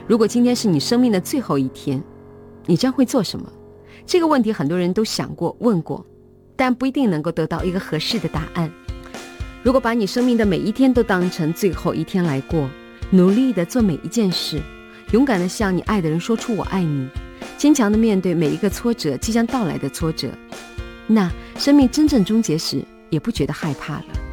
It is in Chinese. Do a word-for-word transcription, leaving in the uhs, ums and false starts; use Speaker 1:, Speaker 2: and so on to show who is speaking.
Speaker 1: 如果今天是你生命的最后一天，你将会做什么？这个问题很多人都想过问过，但不一定能够得到一个合适的答案。如果把你生命的每一天都当成最后一天来过，努力地做每一件事，勇敢地向你爱的人说出我爱你，坚强地面对每一个挫折，即将到来的挫折，那生命真正终结时也不觉得害怕了。